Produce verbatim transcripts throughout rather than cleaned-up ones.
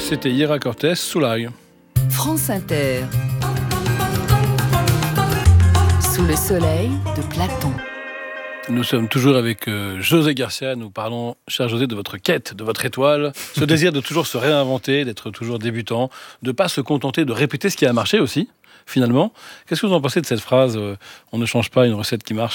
C'était Ira Cortés, Soulaille. France Inter. Sous le soleil de Platon. Nous sommes toujours avec euh, José Garcia. Nous parlons, cher José, de votre quête, de votre étoile, ce désir de toujours se réinventer, d'être toujours débutant, de ne pas se contenter de répéter ce qui a marché aussi, finalement. Qu'est-ce que vous en pensez de cette phrase euh, « On ne change pas une recette qui marche » ?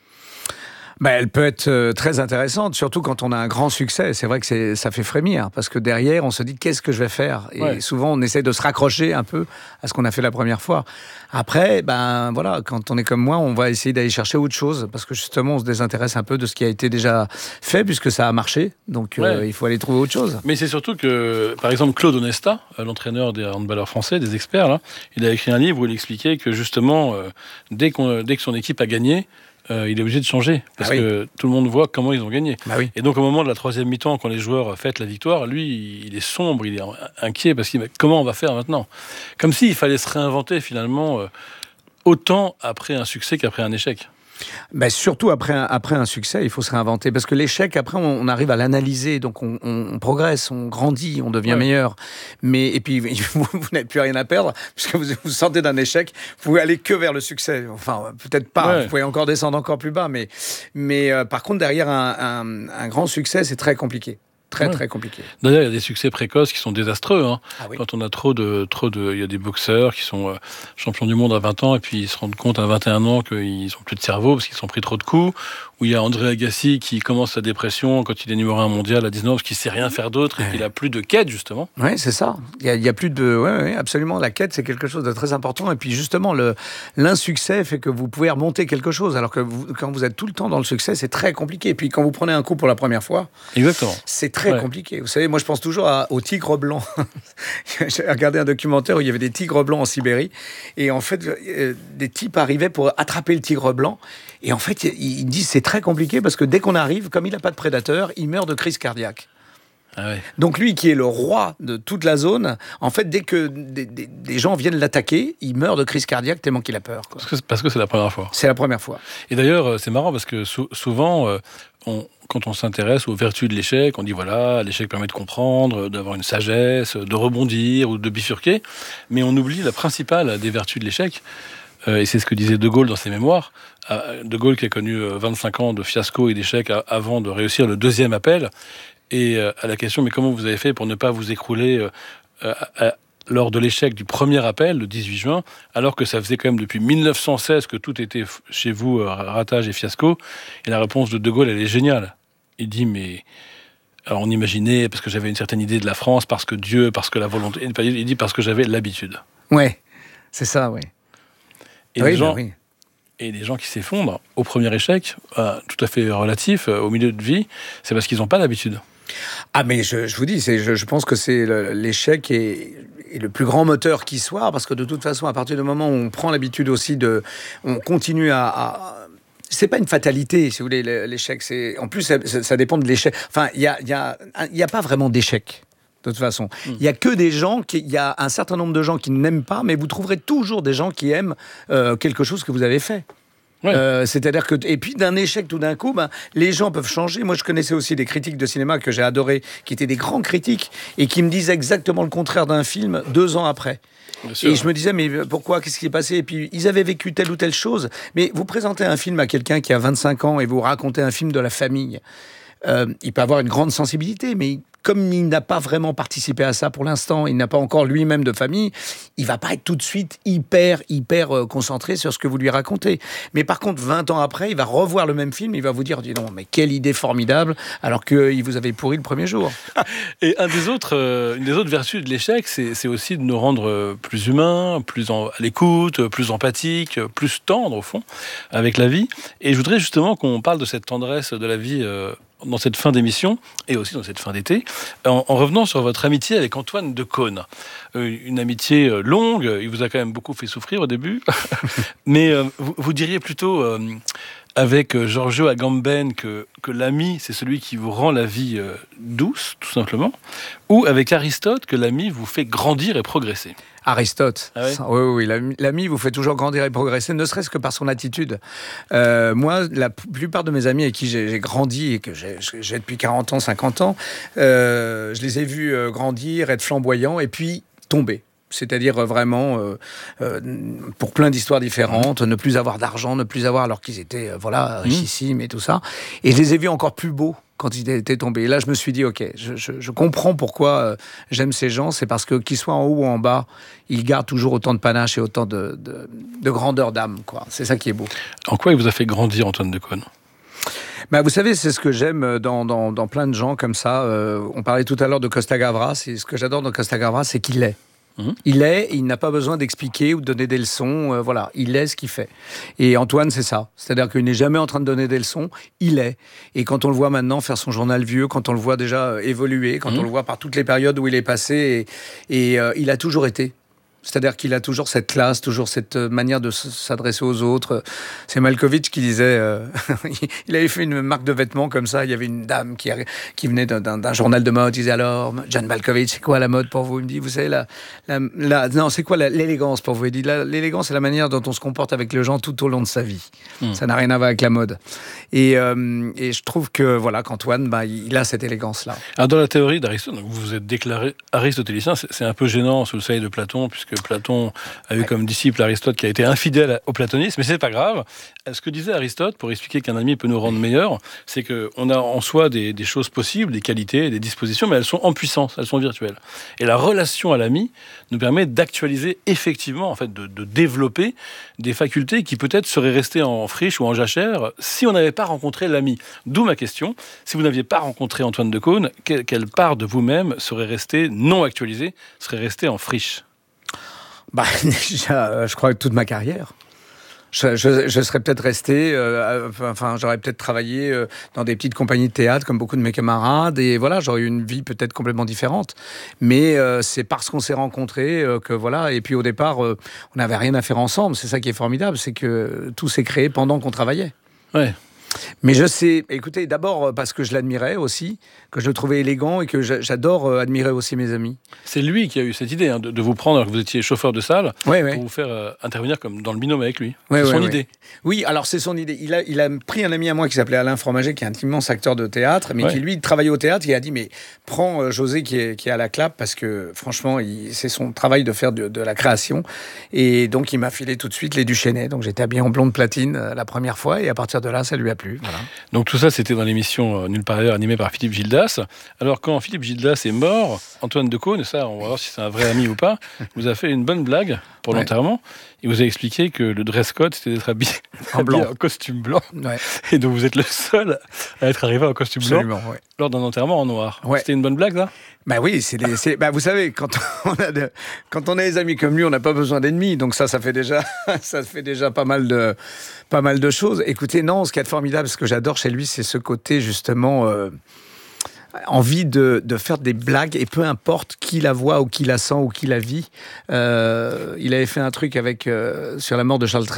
Ben, elle peut être euh, très intéressante, surtout quand on a un grand succès. C'est vrai que c'est, ça fait frémir, parce que derrière, on se dit qu'est-ce que je vais faire. Et ouais. souvent, on essaie de se raccrocher un peu à ce qu'on a fait la première fois. Après, ben voilà, quand on est comme moi, on va essayer d'aller chercher autre chose, parce que justement, on se désintéresse un peu de ce qui a été déjà fait, puisque ça a marché. Donc, ouais. euh, il faut aller trouver autre chose. Mais c'est surtout que, par exemple, Claude Onesta, l'entraîneur des handballeurs français, des experts, là, il a écrit un livre où il expliquait que justement, euh, dès, qu'on, dès que son équipe a gagné, Euh, il est obligé de changer, parce ah oui. que tout le monde voit comment ils ont gagné. Bah oui. Et donc au moment de la troisième mi-temps, quand les joueurs fêtent la victoire, lui, il est sombre, il est inquiet, parce qu'il dit, comment on va faire maintenant ? Comme s'il fallait se réinventer finalement, euh, autant après un succès qu'après un échec. Ben surtout après un, après un succès, il faut se réinventer, parce que l'échec, après, on, on arrive à l'analyser, donc on, on, on progresse, on grandit, on devient ouais. meilleur. Mais, et puis, vous, vous n'avez plus rien à perdre, puisque vous vous sortez d'un échec, vous pouvez aller que vers le succès. Enfin, peut-être pas, ouais. vous pouvez encore descendre encore plus bas, mais, mais euh, par contre, derrière un, un, un grand succès, c'est très compliqué. Très, ouais. très compliqué. D'ailleurs, il y a des succès précoces qui sont désastreux. Hein. Ah oui. Quand on a trop de, trop de... Il y a des boxeurs qui sont euh, champions du monde à vingt ans et puis ils se rendent compte à vingt et un ans qu'ils n'ont plus de cerveau parce qu'ils ont pris trop de coups. Ou il y a André Agassi qui commence sa dépression quand il est numéro un mondial à dix-neuf ans parce qu'il ne sait rien faire d'autre et qu'il n'a plus de quête, justement. Oui, c'est ça. Il n'y a, a plus de... Oui, ouais, absolument. La quête, c'est quelque chose de très important. Et puis, justement, le, l'insuccès fait que vous pouvez remonter quelque chose. Alors que vous, quand vous êtes tout le temps dans le succès, c'est très compliqué. Et puis, quand vous prenez un coup pour la première fois, exactement. c'est très ouais. compliqué. Vous savez, moi, je pense toujours à, aux tigres blancs. J'ai regardé un documentaire où il y avait des tigres blancs en Sibérie. Et en fait, euh, des types arrivaient pour attraper le tigre blanc. Et en fait, ils disent c'est très compliqué parce que dès qu'on arrive, comme il n'a pas de prédateur, il meurt de crise cardiaque. Ah ouais. Donc lui, qui est le roi de toute la zone, en fait, dès que des, des, des gens viennent l'attaquer, il meurt de crise cardiaque tellement qu'il a peur. Quoi. Parce que, parce que c'est la première fois. C'est la première fois. Et d'ailleurs, c'est marrant parce que sou- souvent, euh, on, quand on s'intéresse aux vertus de l'échec, on dit voilà, l'échec permet de comprendre, d'avoir une sagesse, de rebondir ou de bifurquer, mais on oublie la principale des vertus de l'échec. Euh, et c'est ce que disait De Gaulle dans ses mémoires. Euh, De Gaulle qui a connu euh, vingt-cinq ans de fiasco et d'échecs a- avant de réussir le deuxième appel. Et euh, à la question, mais comment vous avez fait pour ne pas vous écrouler euh, euh, à, lors de l'échec du premier appel, le dix-huit juin, alors que ça faisait quand même depuis mille neuf cent seize que tout était f- chez vous, euh, ratage et fiasco. Et la réponse de De Gaulle, elle est géniale. Il dit, mais... Alors on imaginait, parce que j'avais une certaine idée de la France, parce que Dieu, parce que la volonté... Il dit, parce que j'avais l'habitude. Ouais, c'est ça, oui. Et, oui, les gens, ben oui. et les gens qui s'effondrent au premier échec, euh, tout à fait relatif, euh, au milieu de vie, c'est parce qu'ils n'ont pas l'habitude. Ah mais je, je vous dis, c'est, je, je pense que c'est le, l'échec est, est le plus grand moteur qui soit, parce que de toute façon, à partir du moment où on prend l'habitude aussi de... On continue à... à c'est pas une fatalité, si vous voulez, l'échec. C'est, en plus, ça, ça dépend de l'échec. Enfin, il y a, y a, y a pas vraiment d'échec. De toute façon, il mmh. n'y a que des gens, il y a un certain nombre de gens qui n'aiment pas, mais vous trouverez toujours des gens qui aiment euh, quelque chose que vous avez fait. Ouais. Euh, c'est-à-dire que, et puis d'un échec tout d'un coup, ben, les gens peuvent changer. Moi, je connaissais aussi des critiques de cinéma que j'ai adorés, qui étaient des grands critiques et qui me disaient exactement le contraire d'un film deux ans après. Et je me disais, mais pourquoi, qu'est-ce qui s'est passé ? Et puis, ils avaient vécu telle ou telle chose. Mais vous présentez un film à quelqu'un qui a vingt-cinq ans et vous racontez un film de la famille. Euh, il peut avoir une grande sensibilité, mais comme il n'a pas vraiment participé à ça pour l'instant, il n'a pas encore lui-même de famille, il va pas être tout de suite hyper, hyper euh, concentré sur ce que vous lui racontez. Mais par contre, vingt ans après, il va revoir le même film, il va vous dire, dis non, mais quelle idée formidable, alors qu'il vous avait pourri le premier jour. Et un des autres, euh, une des autres vertus de l'échec, c'est, c'est aussi de nous rendre plus humains, plus en, à l'écoute, plus empathiques, plus tendres, au fond, avec la vie. Et je voudrais justement qu'on parle de cette tendresse de la vie euh, dans cette fin d'émission, et aussi dans cette fin d'été, en, en revenant sur votre amitié avec Antoine Decaune. Euh, une amitié euh, longue, il vous a quand même beaucoup fait souffrir au début, mais euh, vous, vous diriez plutôt, euh, avec euh, Giorgio Agamben, que, que l'ami, c'est celui qui vous rend la vie euh, douce, tout simplement, ou avec Aristote, que l'ami vous fait grandir et progresser. Aristote. Ah ouais oui, oui, l'ami, l'ami vous fait toujours grandir et progresser, ne serait-ce que par son attitude. Euh, moi, la plupart de mes amis avec qui j'ai, j'ai grandi et que j'ai, j'ai depuis quarante ans, cinquante ans, euh, je les ai vus euh, grandir, être flamboyants et puis tomber. C'est-à-dire euh, vraiment, euh, euh, pour plein d'histoires différentes, mmh. ne plus avoir d'argent, ne plus avoir, alors qu'ils étaient euh, voilà, richissimes mmh. et tout ça. Et je les ai vus encore plus beaux quand ils étaient tombés. Et là, je me suis dit, ok, je, je, je comprends pourquoi euh, j'aime ces gens. C'est parce que qu'ils soient en haut ou en bas, ils gardent toujours autant de panache et autant de, de, de grandeur d'âme, quoi. C'est ça qui est beau. En quoi il vous a fait grandir, Antoine Decaune ? Bah, vous savez, c'est ce que j'aime dans, dans, dans plein de gens comme ça. Euh, on parlait tout à l'heure de Costa Gavras. Et ce que j'adore dans Costa Gavras, c'est qu'il est. Mmh. Il est, il n'a pas besoin d'expliquer ou de donner des leçons. Euh, voilà, il est ce qu'il fait. Et Antoine, c'est ça. C'est-à-dire qu'il n'est jamais en train de donner des leçons. Il est. Et quand on le voit maintenant faire son journal vieux, quand on le voit déjà évoluer, quand mmh. on le voit par toutes les périodes où il est passé, et, et euh, il a toujours été. C'est-à-dire qu'il a toujours cette classe, toujours cette manière de s'adresser aux autres. C'est Malkovich qui disait... Euh, il avait fait une marque de vêtements comme ça. Il y avait une dame qui, qui venait d'un, d'un journal de mode. Il disait alors, John Malkovich, c'est quoi la mode pour vous ? Il me dit, vous savez, la, la, la, non, c'est quoi la, l'élégance pour vous ? Il dit, la, l'élégance, c'est la manière dont on se comporte avec les gens tout au long de sa vie. Mmh. Ça n'a rien à voir avec la mode. Et, euh, et je trouve que, voilà, qu'Antoine, bah, il a cette élégance-là. Alors, dans la théorie d'Aristote, donc vous vous êtes déclaré aristotélicien. C'est, c'est un peu gênant sous le soleil de Platon, puisque que Platon a eu comme disciple Aristote qui a été infidèle au platonisme, mais c'est pas grave. Ce que disait Aristote, pour expliquer qu'un ami peut nous rendre meilleurs, c'est qu'on a en soi des, des choses possibles, des qualités, des dispositions, mais elles sont en puissance, elles sont virtuelles. Et la relation à l'ami nous permet d'actualiser effectivement, en fait, de, de développer des facultés qui peut-être seraient restées en friche ou en jachère si on n'avait pas rencontré l'ami. D'où ma question, si vous n'aviez pas rencontré Antoine Decaune, quelle, quelle part de vous-même serait restée non actualisée, serait restée en friche ? Bah, déjà, je crois que toute ma carrière. Je, je, je serais peut-être resté, euh, enfin, j'aurais peut-être travaillé euh, dans des petites compagnies de théâtre comme beaucoup de mes camarades, et voilà, j'aurais eu une vie peut-être complètement différente. Mais euh, c'est parce qu'on s'est rencontrés euh, que voilà. Et puis au départ, euh, on n'avait rien à faire ensemble. C'est ça qui est formidable, c'est que tout s'est créé pendant qu'on travaillait. Ouais. Mais je sais, écoutez, d'abord parce que je l'admirais aussi, que je le trouvais élégant et que j'adore admirer aussi mes amis. C'est lui qui a eu cette idée hein, de, de vous prendre alors que vous étiez chauffeur de salle ouais, pour ouais. vous faire euh, intervenir comme dans le binôme avec lui. Ouais, c'est ouais, son ouais. idée. Oui, alors c'est son idée. Il a, il a pris un ami à moi qui s'appelait Alain Fromager, qui est un immense acteur de théâtre, mais ouais. qui lui travaillait au théâtre. Il a dit, mais prends euh, José qui est, qui est à la clap parce que franchement, il, c'est son travail de faire de, de la création. Et donc il m'a filé tout de suite les Duchesnay. Donc j'étais habillé en blonde platine euh, la première fois et à partir de là, ça lui a plu. Voilà. Donc tout ça, c'était dans l'émission euh, Nulle part ailleurs, animée par Philippe Gildas. Alors quand Philippe Gildas est mort, Antoine Decaune, ça, on va voir si c'est un vrai ami ou pas, vous a fait une bonne blague pour ouais. l'enterrement. Il vous a expliqué que le dress code, c'était d'être habillé en, blanc. habillé en costume blanc. Ouais. Et donc vous êtes le seul à être arrivé en costume Absolument, blanc ouais. lors d'un enterrement en noir. Ouais. C'était une bonne blague, ça ? Bah oui, c'est des, c'est, bah vous savez, quand on a de, quand on a des amis comme lui, on n'a pas besoin d'ennemis. Donc ça, ça fait déjà, ça fait déjà pas mal de, pas mal de choses. Écoutez, non, ce qui est formidable, ce que j'adore chez lui, c'est ce côté justement euh, envie de, de faire des blagues et peu importe qui la voit ou qui la sent ou qui la vit. Euh, il avait fait un truc avec euh, sur la mort de Charles